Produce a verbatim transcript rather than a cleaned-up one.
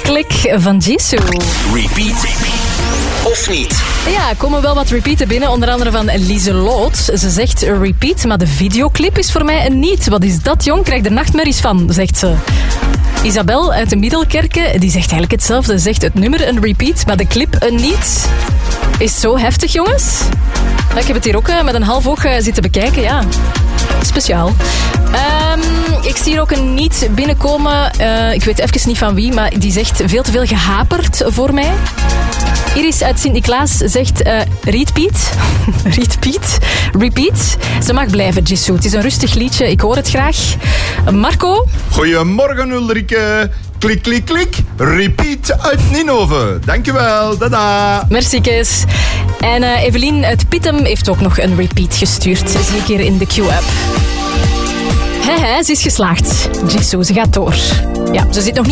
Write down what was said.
klik van Jisoo. Repeat of niet? Ja, er komen wel wat repeaten binnen, onder andere van Lieseloot. Ze zegt repeat, maar de videoclip is voor mij een niet. Wat is dat, jong? Krijg er nachtmerries van, zegt ze. Isabel uit de Middelkerken, die zegt eigenlijk hetzelfde. Zegt het nummer een repeat, maar de clip een niet. Is zo heftig, jongens. Ik heb het hier ook met een half oog zitten bekijken, ja. Speciaal. Um, ik zie hier ook een niet binnenkomen. Uh, ik weet even niet van wie, maar die zegt veel te veel gehaperd voor mij. Iris uit Sint-Niklaas zegt uh, repeat. repeat. Repeat. Ze mag blijven, Jisoo. Het is een rustig liedje. Ik hoor het graag. Marco? Goedemorgen, Ulrike. Klik, klik, klik. Repeat uit Ninove. Dankjewel. Dada. Merci, Kees. En uh, Evelien uit Pittem heeft ook nog een repeat gestuurd. Zie ik hier in de Q-app. He, he, ze is geslaagd. Jisoo, ze gaat door. Ja, ze zit nog niet